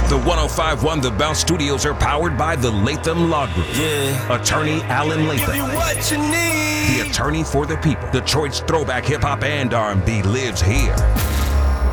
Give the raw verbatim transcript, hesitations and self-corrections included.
The one oh five point one The Bounce Studios are powered by the Latham Law Group. Yeah. Attorney Alan Latham. Give you what you need. The attorney for the people. Detroit's throwback hip-hop and R and B lives here.